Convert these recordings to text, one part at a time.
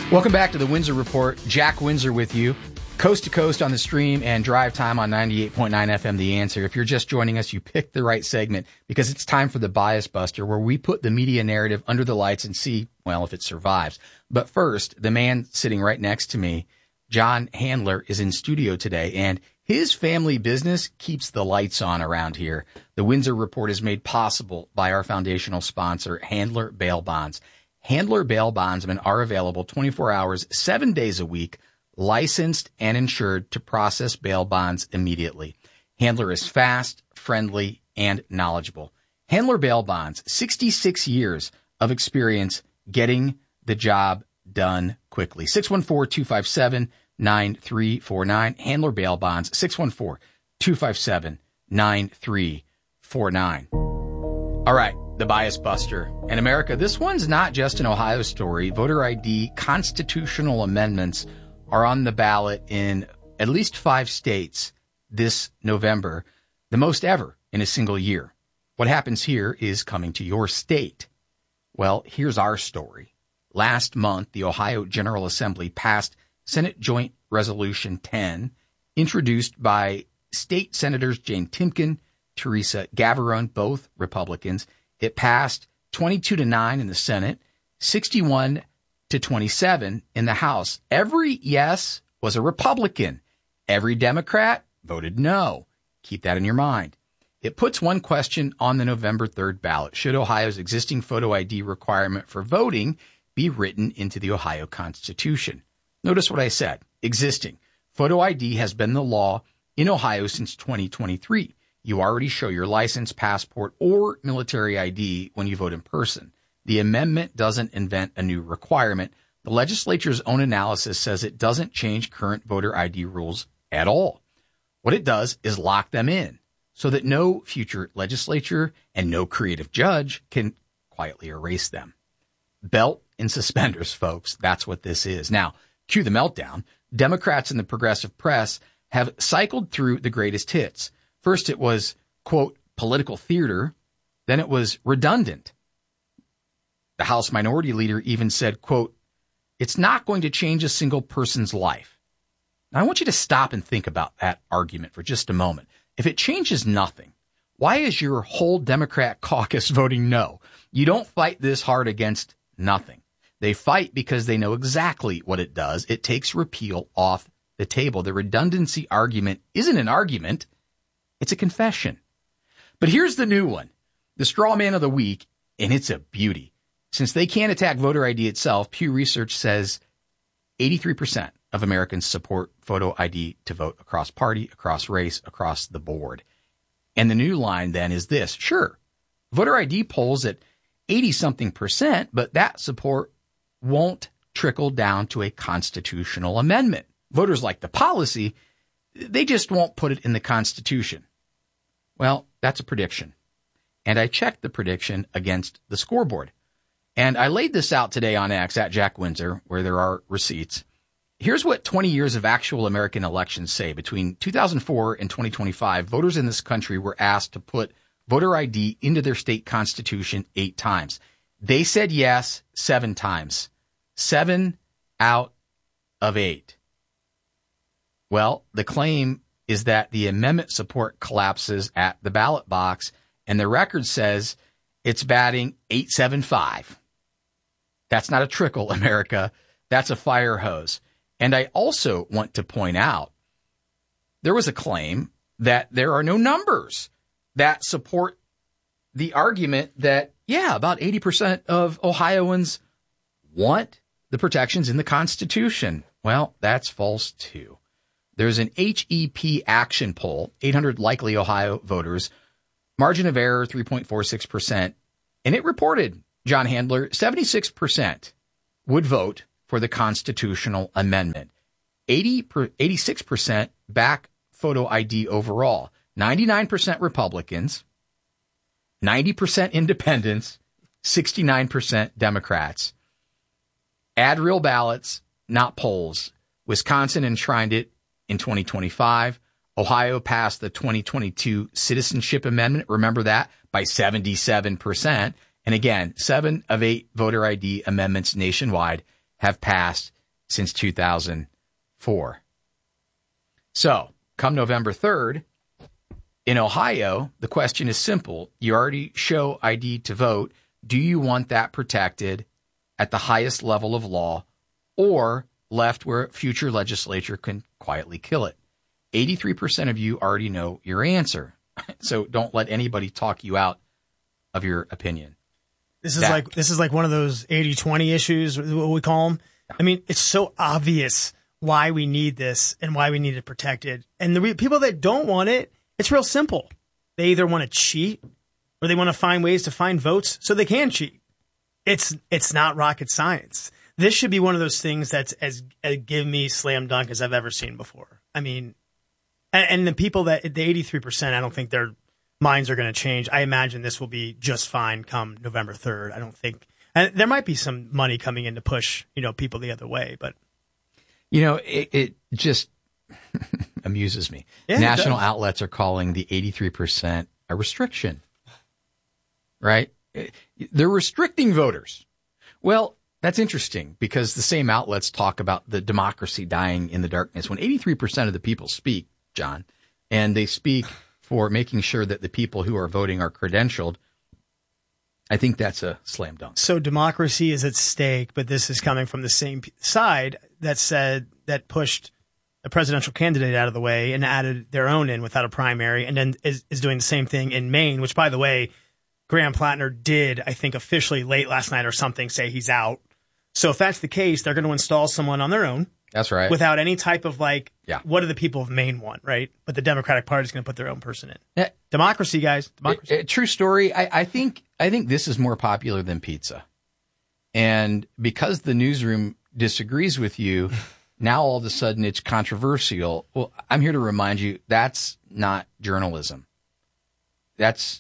Welcome back to the Windsor Report. Jack Windsor with you, coast to coast on the stream and drive time on 98.9 FM The Answer. If you're just joining us, you picked the right segment because it's time for the Bias Buster, where we put the media narrative under the lights and see, well, if it survives. But first, the man sitting right next to me, John Handler, is in studio today, and his family business keeps the lights on around here. The Windsor Report is made possible by our foundational sponsor, Handler Bail Bonds. Handler Bail Bondsmen are available 24 hours, 7 days a week, licensed and insured to process bail bonds immediately. Handler is fast, friendly, and knowledgeable. Handler Bail Bonds, 66 years of experience getting the job done quickly. 614-257-9349. Handler Bail Bonds, 614-257-9349. All right. The Bias Buster. In America, this one's not just an Ohio story. Voter ID constitutional amendments are on the ballot in at least 5 states this November, the most ever in a single year. What happens here is coming to your state. Well, here's our story. Last month, the Ohio General Assembly passed Senate Joint Resolution 10, introduced by State Senators Jane Timken, Teresa Gavarone, both Republicans. It passed 22-9 in the Senate, 61-27 in the House. Every yes was a Republican. Every Democrat voted no. Keep that in your mind. It puts one question on the November 3rd ballot. Should Ohio's existing photo ID requirement for voting be written into the Ohio Constitution? Notice what I said. Existing. Photo ID has been the law in Ohio since 2023. You already show your license, passport, or military ID when you vote in person. The amendment doesn't invent a new requirement. The legislature's own analysis says it doesn't change current voter ID rules at all. What it does is lock them in so that no future legislature and no creative judge can quietly erase them. Belt and suspenders, folks. That's what this is. Now, cue the meltdown. Democrats and the progressive press have cycled through the greatest hits. First, it was, quote, political theater. Then it was redundant. The House Minority Leader even said, quote, it's not going to change a single person's life. Now, I want you to stop and think about that argument for just a moment. If it changes nothing, why is your whole Democrat caucus voting no? You don't fight this hard against nothing. They fight because they know exactly what it does. It takes repeal off the table. The redundancy argument isn't an argument. It's a confession. But here's the new one, the straw man of the week, and it's a beauty. Since they can't attack voter ID itself, Pew Research says 83% of Americans support photo ID to vote across party, across race, across the board. And the new line then is this. Sure, voter ID polls at 80-something%, but that support won't trickle down to a constitutional amendment. Voters like the policy, they just won't put it in the Constitution. Well, that's a prediction. And I checked the prediction against the scoreboard. And I laid this out today on X at Jack Windsor, where there are receipts. Here's what 20 years of actual American elections say. Between 2004 and 2025, voters in this country were asked to put voter ID into their state constitution 8 times. They said yes 7 times. 7 out of 8. Well, the claim is that the amendment support collapses at the ballot box, and the record says it's batting .875. That's not a trickle, America. That's a fire hose. And I also want to point out there was a claim that there are no numbers that support the argument that, yeah, about 80% of Ohioans want the protections in the Constitution. Well, that's false, too. There's an HEP action poll, 800 likely Ohio voters, margin of error 3.46%, and it reported, John Handler, 76% would vote for the constitutional amendment. 86% back photo ID overall. 99% Republicans, 90% independents, 69% Democrats. Add real ballots, not polls. Wisconsin enshrined it in 2025. Ohio passed the 2022 Citizenship Amendment, remember that, by 77%. And again, 7 of 8 voter ID amendments nationwide have passed since 2004. So, come November 3rd, in Ohio, the question is simple. You already show ID to vote. Do you want that protected at the highest level of law or left where a future legislature can quietly kill it? 83% of you already know your answer. So don't let anybody talk you out of your opinion. This is like one of those 80-20 issues, what we call them. I mean, it's so obvious why we need this and why we need it protected. And the people that don't want it, it's real simple. They either want to cheat or they want to find ways to find votes so they can cheat. It's not rocket science. This should be one of those things that's as give me slam dunk as I've ever seen before. I mean, and the people the 83%, I don't think their minds are going to change. I imagine this will be just fine come November 3rd. I don't think, and there might be some money coming in to push, people the other way, but. It just amuses me. Yeah, National outlets are calling the 83% a restriction, right? They're restricting voters. Well, that's interesting because the same outlets talk about the democracy dying in the darkness. When 83% of the people speak, John, and they speak for making sure that the people who are voting are credentialed, I think that's a slam dunk. So democracy is at stake, but this is coming from the same side that pushed a presidential candidate out of the way and added their own in without a primary, and then is doing the same thing in Maine, which, by the way, Graham Plattner did, I think, officially late last night or something, say he's out. So if that's the case, they're going to install someone on their own. That's right. Without any type of what do the people of Maine want, right? But the Democratic Party is going to put their own person in. Yeah. Democracy, guys. Democracy. True story. I think this is more popular than pizza. And because the newsroom disagrees with you, now all of a sudden it's controversial. Well, I'm here to remind you that's not journalism. That's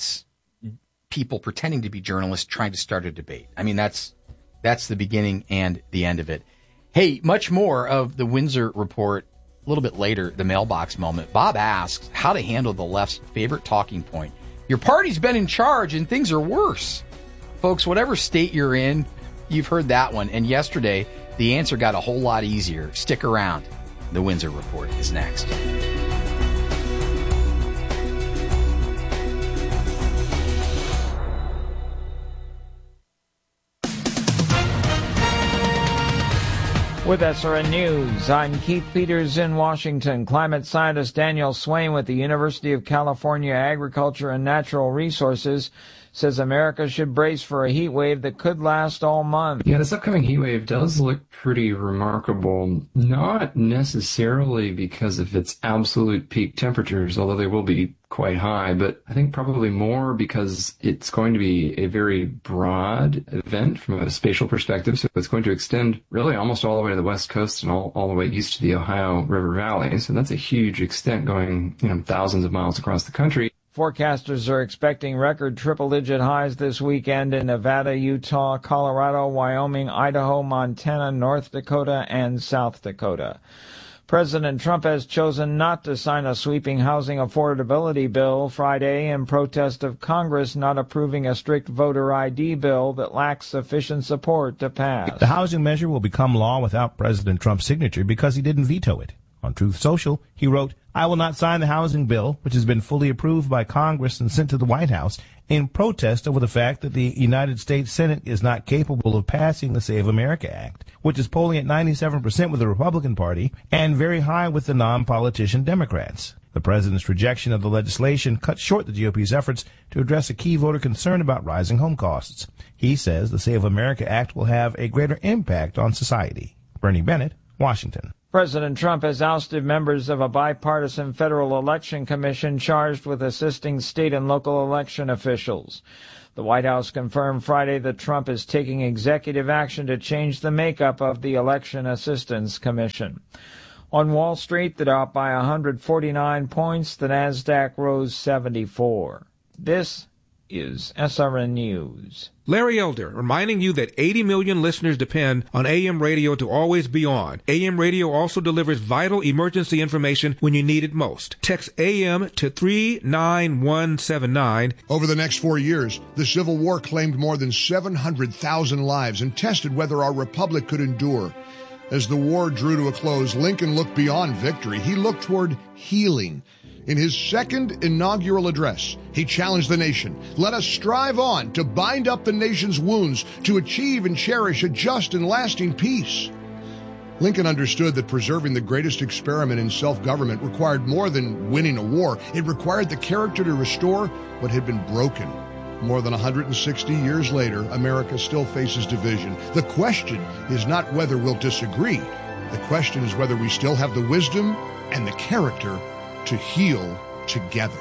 people pretending to be journalists trying to start a debate. I mean, that's the beginning and the end of it. Hey, much more of the Windsor Report a little bit later, the mailbox moment. Bob asks how to handle the left's favorite talking point. Your party's been in charge and things are worse. Folks, whatever state you're in, you've heard that one. And yesterday, the answer got a whole lot easier. Stick around. The Windsor Report is next. With SRN News, I'm Keith Peters in Washington. Climate scientist Daniel Swain with the University of California Agriculture and Natural Resources says America should brace for a heat wave that could last all month. Yeah, this upcoming heat wave does look pretty remarkable. Not necessarily because of its absolute peak temperatures, although they will be quite high, but I think probably more because it's going to be a very broad event from a spatial perspective. So it's going to extend really almost all the way to the West Coast and all the way east to the Ohio River Valley. So that's a huge extent going, thousands of miles across the country. Forecasters are expecting record triple-digit highs this weekend in Nevada, Utah, Colorado, Wyoming, Idaho, Montana, North Dakota, and South Dakota. President Trump has chosen not to sign a sweeping housing affordability bill Friday in protest of Congress not approving a strict voter ID bill that lacks sufficient support to pass. The housing measure will become law without President Trump's signature because he didn't veto it. On Truth Social, he wrote, "I will not sign the housing bill, which has been fully approved by Congress and sent to the White House, in protest over the fact that the United States Senate is not capable of passing the Save America Act, which is polling at 97% with the Republican Party and very high with the non-politician Democrats." The president's rejection of the legislation cut short the GOP's efforts to address a key voter concern about rising home costs. He says the Save America Act will have a greater impact on society. Bernie Bennett, Washington. President Trump has ousted members of a bipartisan federal election commission charged with assisting state and local election officials. The White House confirmed Friday that Trump is taking executive action to change the makeup of the Election Assistance Commission. On Wall Street, the Dow up by 149 points, the Nasdaq rose 74. This is SRN News. Larry Elder, reminding you that 80 million listeners depend on AM radio to always be on. AM radio also delivers vital emergency information when you need it most. Text AM to 39179. Over the next 4 years, the Civil War claimed more than 700,000 lives and tested whether our republic could endure. As the war drew to a close, Lincoln looked beyond victory. He looked toward healing. In his second inaugural address, he challenged the nation. Let us strive on to bind up the nation's wounds, to achieve and cherish a just and lasting peace. Lincoln understood that preserving the greatest experiment in self-government required more than winning a war. It required the character to restore what had been broken. More than 160 years later, America still faces division. The question is not whether we'll disagree. The question is whether we still have the wisdom and the character to heal together.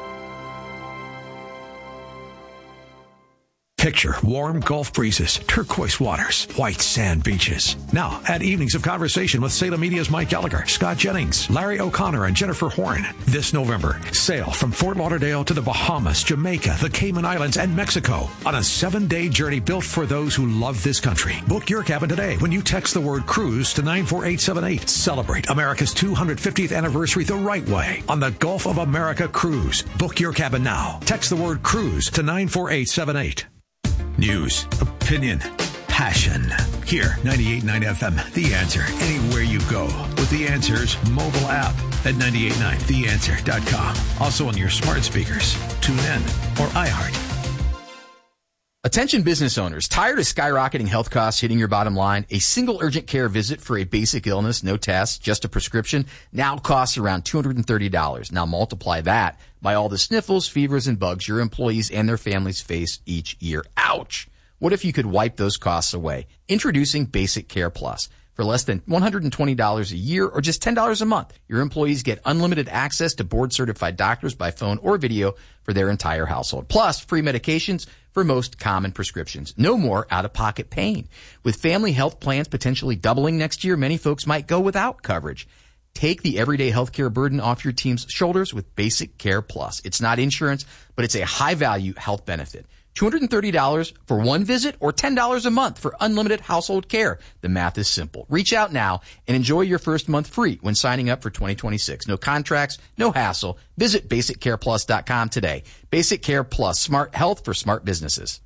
Picture warm Gulf breezes, turquoise waters, white sand beaches. Now, add evenings of conversation with Salem Media's Mike Gallagher, Scott Jennings, Larry O'Connor, and Jennifer Horn. This November, sail from Fort Lauderdale to the Bahamas, Jamaica, the Cayman Islands, and Mexico on a 7-day journey built for those who love this country. Book your cabin today when you text the word cruise to 94878. Celebrate America's 250th anniversary the right way on the Gulf of America Cruise. Book your cabin now. Text the word cruise to 94878. News, opinion, passion. Here, 98.9 FM, The Answer. Anywhere you go with The Answer's mobile app at 989theanswer.com. Also on your smart speakers, TuneIn, or iHeart. Attention business owners, tired of skyrocketing health costs hitting your bottom line? A single urgent care visit for a basic illness, no tests, just a prescription, now costs around $230. Now multiply that by all the sniffles, fevers, and bugs your employees and their families face each year. Ouch! What if you could wipe those costs away? Introducing Basic Care Plus. For less than $120 a year or just $10 a month, your employees get unlimited access to board-certified doctors by phone or video for their entire household. Plus, free medications for most common prescriptions. No more out-of-pocket pain. With family health plans potentially doubling next year, many folks might go without coverage. Take the everyday healthcare burden off your team's shoulders with Basic Care Plus. It's not insurance, but it's a high-value health benefit. $230 for one visit or $10 a month for unlimited household care. The math is simple. Reach out now and enjoy your first month free when signing up for 2026. No contracts, no hassle. Visit BasicCarePlus.com today. Basic Care Plus, smart health for smart businesses.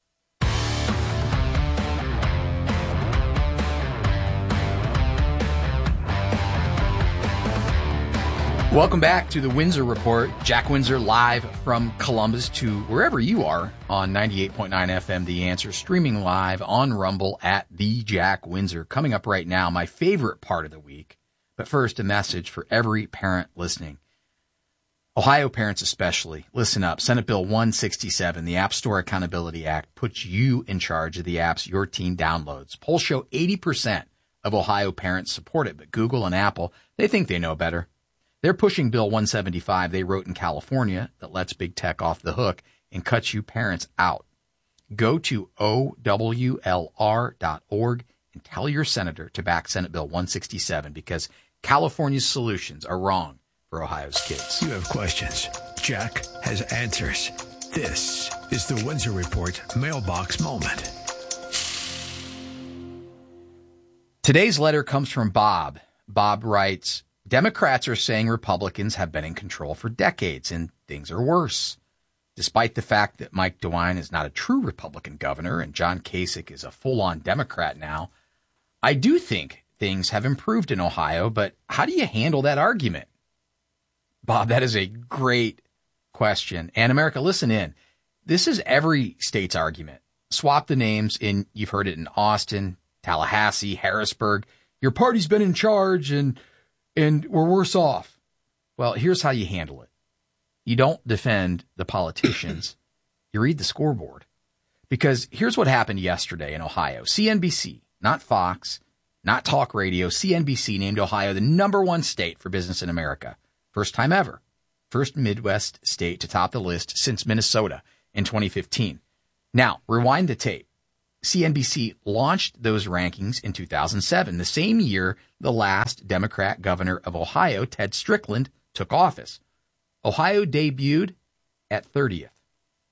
Welcome back to the Windsor Report. Jack Windsor live from Columbus to wherever you are on 98.9 FM, The Answer, streaming live on Rumble at The Jack Windsor. Coming up right now, my favorite part of the week. But first, a message for every parent listening. Ohio parents especially, listen up. Senate Bill 167, the App Store Accountability Act, puts you in charge of the apps your teen downloads. Polls show 80% of Ohio parents support it, but Google and Apple, they think they know better. They're pushing Bill 175 they wrote in California that lets big tech off the hook and cuts you parents out. Go to OWLR.org and tell your senator to back Senate Bill 167 because California's solutions are wrong for Ohio's kids. You have questions. Jack has answers. This is the Windsor Report Mailbox Moment. Today's letter comes from Bob. Bob writes, Democrats are saying Republicans have been in control for decades, and things are worse. Despite the fact that Mike DeWine is not a true Republican governor and John Kasich is a full-on Democrat now, I do think things have improved in Ohio, but how do you handle that argument? Bob, that is a great question. And America, listen in. This is every state's argument. Swap the names in, you've heard it in Austin, Tallahassee, Harrisburg. Your party's been in charge and we're worse off. Well, here's how you handle it. You don't defend the politicians. You read the scoreboard. Because here's what happened yesterday in Ohio. CNBC, not Fox, not talk radio, CNBC named Ohio the #1 state for business in America. First time ever. First Midwest state to top the list since Minnesota in 2015. Now, rewind the tape. CNBC launched those rankings in 2007, the same year the last Democrat governor of Ohio, Ted Strickland, took office. Ohio debuted at 30th.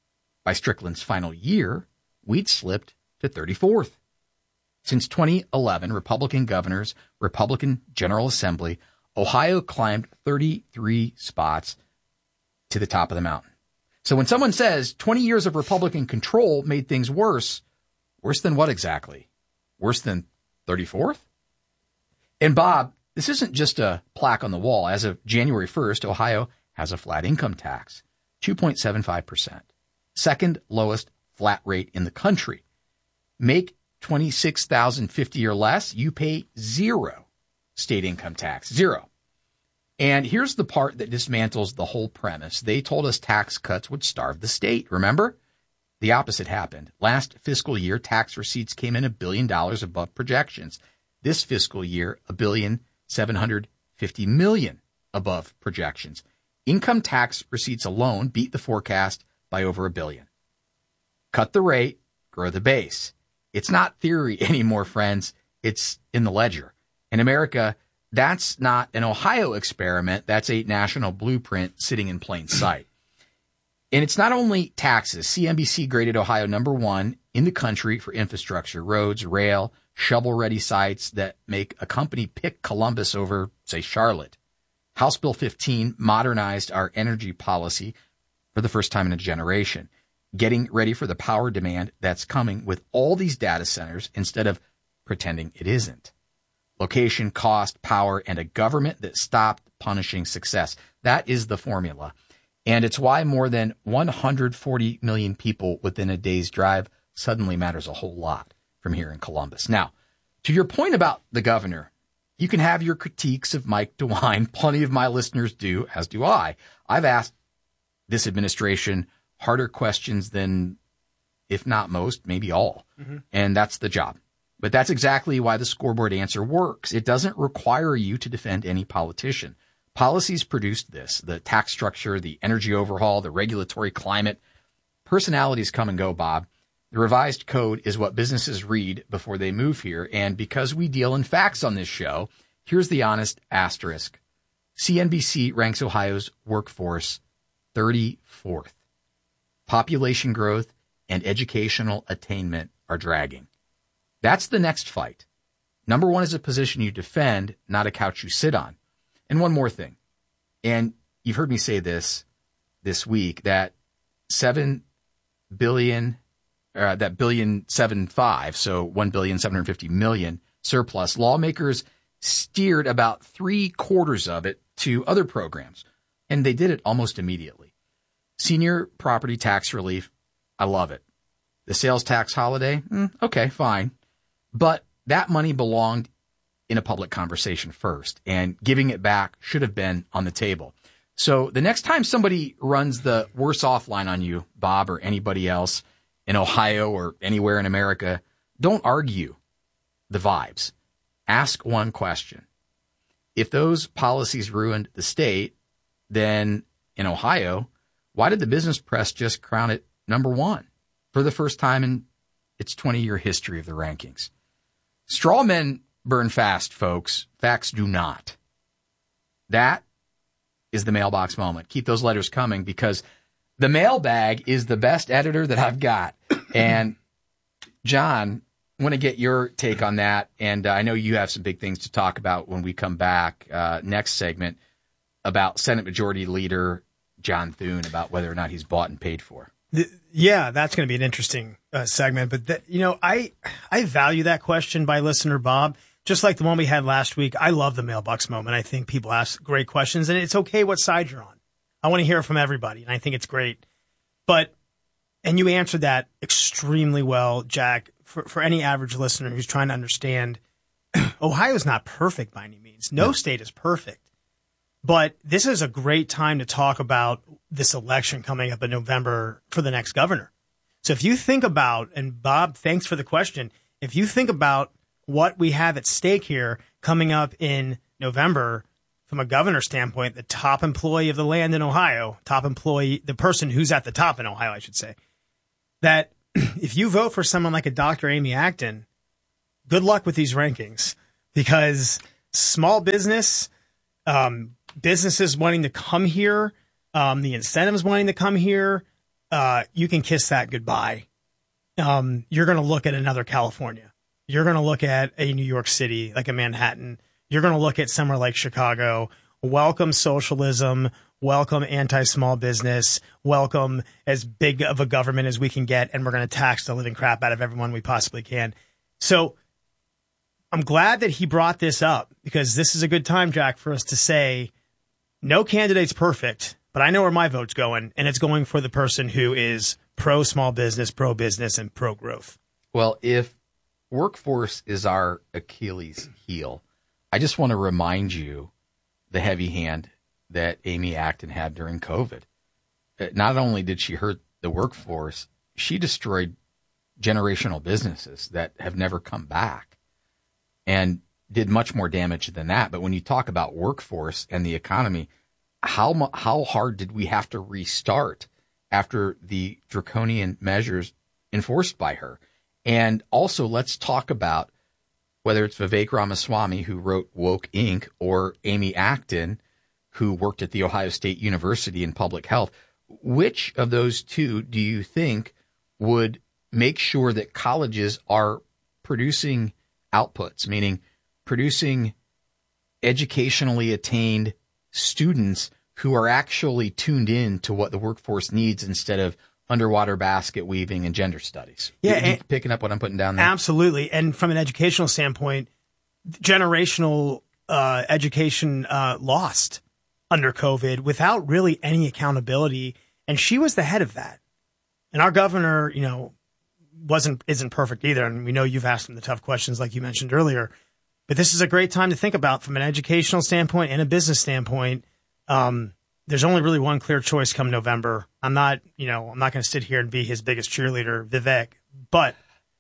By Strickland's final year, we'd slipped to 34th. Since 2011, Republican governors, Republican General Assembly, Ohio climbed 33 spots to the top of the mountain. So when someone says 20 years of Republican control made things worse than what exactly? Worse than 34th? And Bob, this isn't just a plaque on the wall. As of January 1st, Ohio has a flat income tax, 2.75%. Second lowest flat rate in the country. Make $26,050 or less, you pay zero state income tax. Zero. And here's the part that dismantles the whole premise. They told us tax cuts would starve the state. Remember? The opposite happened. Last fiscal year, tax receipts came in $1 billion above projections. This fiscal year, $1.750 billion above projections. Income tax receipts alone beat the forecast by over $1 billion. Cut the rate, grow the base. It's not theory anymore, friends. It's in the ledger. In America, that's not an Ohio experiment. That's a national blueprint sitting in plain sight. And it's not only taxes. CNBC graded Ohio number 1 in the country for infrastructure, roads, rail, shovel-ready sites that make a company pick Columbus over, say, Charlotte. House Bill 15 modernized our energy policy for the first time in a generation, getting ready for the power demand that's coming with all these data centers instead of pretending it isn't. Location, cost, power, and a government that stopped punishing success. That is the formula. And it's why more than 140 million people within a day's drive suddenly matters a whole lot from here in Columbus. Now, to your point about the governor, you can have your critiques of Mike DeWine. Plenty of my listeners do, as do I. I've asked this administration harder questions than, if not most, maybe all. Mm-hmm. And that's the job. But that's exactly why the scoreboard answer works. It doesn't require you to defend any politician. Policies produced this, the tax structure, the energy overhaul, the regulatory climate. Personalities come and go, Bob. The revised code is what businesses read before they move here. And because we deal in facts on this show, here's the honest asterisk. CNBC ranks Ohio's workforce 34th. Population growth and educational attainment are dragging. That's the next fight. Number 1 is a position you defend, not a couch you sit on. And one more thing, and you've heard me say this week, that $7 billion, that $1.75, so $1.750 billion surplus, lawmakers steered about 3/4 of it to other programs, and they did it almost immediately. Senior property tax relief, I love it. The sales tax holiday, okay, fine. But that money belonged in a public conversation first, and giving it back should have been on the table. So the next time somebody runs the worse off line on you, Bob, or anybody else in Ohio or anywhere in America, don't argue the vibes. Ask one question. If those policies ruined the state, then in Ohio, why did the business press just crown it number 1 for the first time in its 20-year history of the rankings? Straw men burn fast, folks. Facts do not. That is the mailbox moment. Keep those letters coming, because the mailbag is the best editor that I've got. And John, I want to get your take on that. And I know you have some big things to talk about when we come back next segment about Senate Majority Leader John Thune, about whether or not he's bought and paid for. Yeah, that's going to be an interesting segment. But, I value that question by listener Bob, just like the one we had last week. I love the mailbox moment. I think people ask great questions, and it's okay what side you're on. I want to hear from everybody, and I think it's great. And you answered that extremely well, Jack. For any average listener who's trying to understand, Ohio's not perfect by any means. No state is perfect. But this is a great time to talk about this election coming up in November for the next governor. So if you think about, and Bob, thanks for the question, if you think about what we have at stake here coming up in November from a governor standpoint, the top employee of the land in Ohio, top employee, the person who's at the top in Ohio, I should say, that if you vote for someone like a Dr. Amy Acton, good luck with these rankings, because small business, businesses wanting to come here, the incentives wanting to come here, you can kiss that goodbye. You're going to look at another California. You're going to look at a New York City, like a Manhattan. You're going to look at somewhere like Chicago. Welcome socialism. Welcome anti-small business. Welcome as big of a government as we can get. And we're going to tax the living crap out of everyone we possibly can. So I'm glad that he brought this up, because this is a good time, Jack, for us to say no candidate's perfect, but I know where my vote's going, and it's going for the person who is pro-small business, pro-business, and pro-growth. Well, if workforce is our Achilles heel, I just want to remind you the heavy hand that Amy Acton had during COVID. Not only did she hurt the workforce, she destroyed generational businesses that have never come back and did much more damage than that. But when you talk about workforce and the economy, how hard did we have to restart after the draconian measures enforced by her? And also, let's talk about whether it's Vivek Ramaswamy, who wrote Woke Inc., or Amy Acton, who worked at The Ohio State University in public health. Which of those two do you think would make sure that colleges are producing outputs, meaning producing educationally attained students who are actually tuned in to what the workforce needs instead of underwater basket weaving and gender studies? Yeah. You picking up what I'm putting down there? Absolutely. And from an educational standpoint, generational education lost under COVID without really any accountability. And she was the head of that. And our governor, isn't perfect either. And we know you've asked him the tough questions like you mentioned earlier. But this is a great time to think about from an educational standpoint and a business standpoint. There's only really one clear choice come November. I'm not going to sit here and be his biggest cheerleader, Vivek, but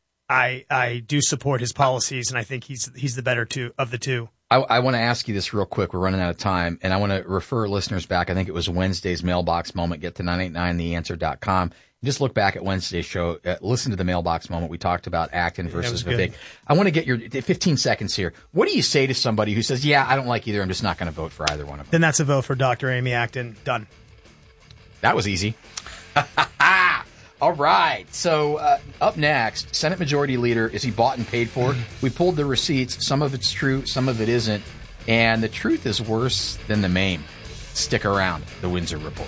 I do support his policies, and I think he's the better of the two. I want to ask you this real quick. We're running out of time, and I want to refer listeners back. I think it was Wednesday's mailbox moment. Get to 989theanswer.com. Just look back at Wednesday's show. Listen to the mailbox moment. We talked about Acton versus Vivek. Good. I want to get your 15 seconds here. What do you say to somebody who says, yeah, I don't like either. I'm just not going to vote for either one of them? Then that's a vote for Dr. Amy Acton. Done. That was easy. All right. So up next, Senate Majority Leader, is he bought and paid for? We pulled the receipts. Some of it's true, some of it isn't. And the truth is worse than the meme. Stick around. The Windsor Report.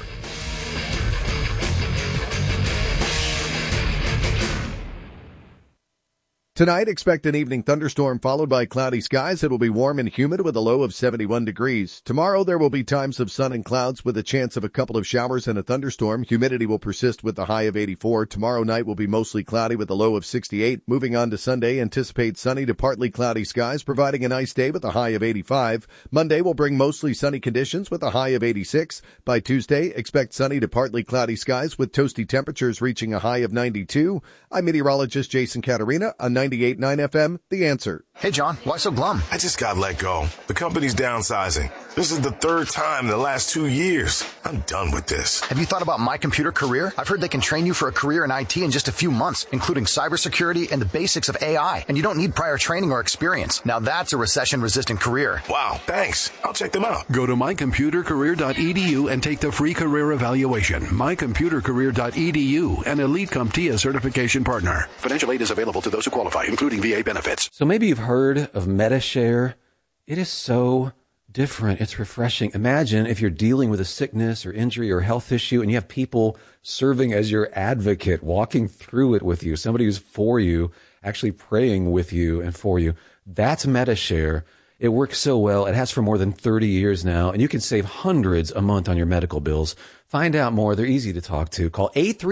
Tonight, expect an evening thunderstorm followed by cloudy skies. It will be warm and humid with a low of 71 degrees. Tomorrow, there will be times of sun and clouds with a chance of a couple of showers and a thunderstorm. Humidity will persist with a high of 84. Tomorrow night will be mostly cloudy with a low of 68. Moving on to Sunday, anticipate sunny to partly cloudy skies, providing a nice day with a high of 85. Monday will bring mostly sunny conditions with a high of 86. By Tuesday, expect sunny to partly cloudy skies with toasty temperatures reaching a high of 92. I'm meteorologist Jason Caterina on 98.9 FM, The Answer. Hey, John, why so glum? I just got let go. The company's downsizing. This is the third time in the last 2 years. I'm done with this. Have you thought about My Computer Career? I've heard they can train you for a career in IT in just a few months, including cybersecurity and the basics of AI. And you don't need prior training or experience. Now that's a recession-resistant career. Wow, thanks. I'll check them out. Go to mycomputercareer.edu and take the free career evaluation. mycomputercareer.edu, an Elite CompTIA certification partner. Financial aid is available to those who qualify, including VA benefits. So maybe you've heard of MediShare. It is so different. It's refreshing. Imagine if you're dealing with a sickness or injury or health issue and you have people serving as your advocate, walking through it with you, somebody who's for you, actually praying with you and for you. That's MediShare. It works so well. It has for more than 30 years now, and you can save hundreds a month on your medical bills. Find out more. They're easy to talk to. Call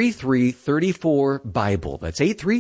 833-34-BIBLE. That's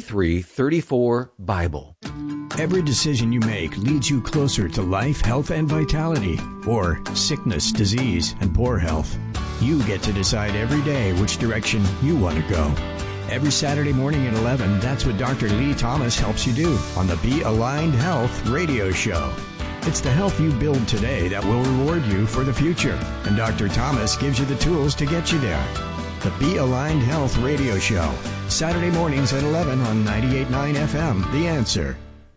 833-34-BIBLE. Every decision you make leads you closer to life, health, and vitality, or sickness, disease, and poor health. You get to decide every day which direction you want to go. Every Saturday morning at 11, that's what Dr. Lee Thomas helps you do on the Be Aligned Health radio show. It's the health you build today that will reward you for the future, and Dr. Thomas gives you the tools to get you there. The Be Aligned Health radio show, Saturday mornings at 11 on 98.9 FM, The Answer.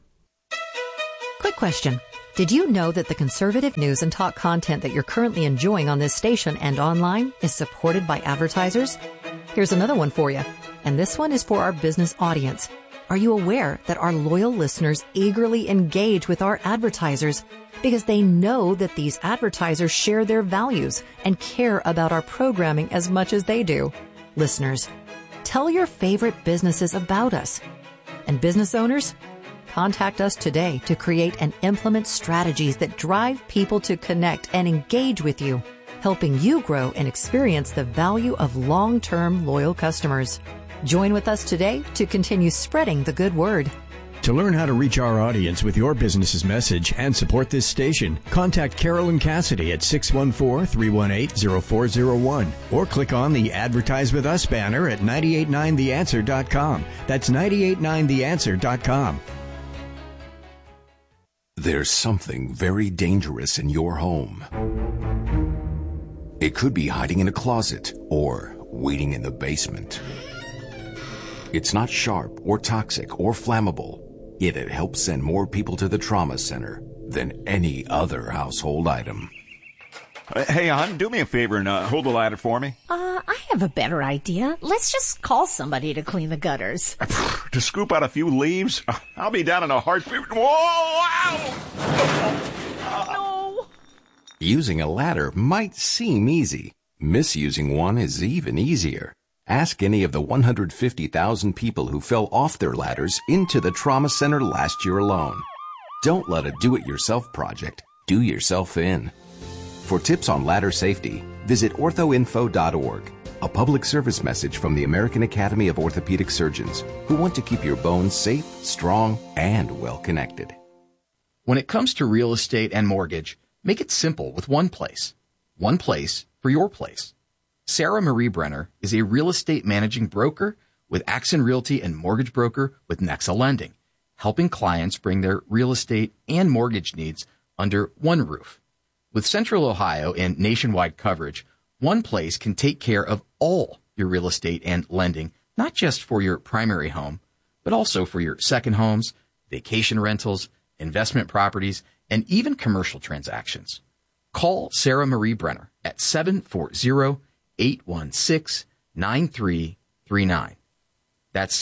Quick question. Did you know that the conservative news and talk content that you're currently enjoying on this station and online is supported by advertisers? Here's another one for you, and this one is for our business audience. Are you aware that our loyal listeners eagerly engage with our advertisers because they know that these advertisers share their values and care about our programming as much as they do? Listeners, tell your favorite businesses about us. And business owners, contact us today to create and implement strategies that drive people to connect and engage with you, helping you grow and experience the value of long-term loyal customers. Join with us today to continue spreading the good word. To learn how to reach our audience with your business's message and support this station, contact Carolyn Cassidy at 614-318-0401 or click on the Advertise With Us banner at 989theanswer.com. That's 989theanswer.com. There's something very dangerous in your home. It could be hiding in a closet or waiting in the basement. It's not sharp or toxic or flammable, yet it helps send more people to the trauma center than any other household item. Hey, hon, do me a favor and hold the ladder for me. I have a better idea. Let's just call somebody to clean the gutters. To scoop out a few leaves? I'll be down in a heartbeat. Whoa! Ow! No! Using a ladder might seem easy. Misusing one is even easier. Ask any of the 150,000 people who fell off their ladders into the trauma center last year alone. Don't let a do-it-yourself project do yourself in. For tips on ladder safety, visit orthoinfo.org, a public service message from the American Academy of Orthopedic Surgeons, who want to keep your bones safe, strong, and well-connected. When it comes to real estate and mortgage, make it simple with one place. One place for your place. Sarah Marie Brenner is a real estate managing broker with Axon Realty and mortgage broker with Nexa Lending, helping clients bring their real estate and mortgage needs under one roof. With Central Ohio and nationwide coverage, one place can take care of all your real estate and lending, not just for your primary home, but also for your second homes, vacation rentals, investment properties, and even commercial transactions. Call Sarah Marie Brenner at 740-816-9339. That's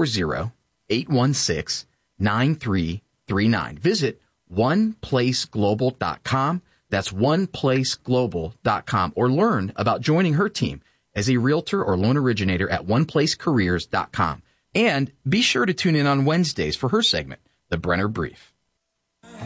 740-816-9339. Visit oneplaceglobal.com. That's oneplaceglobal.com, or learn about joining her team as a realtor or loan originator at oneplacecareers.com. And be sure to tune in on Wednesdays for her segment, The Brenner Brief.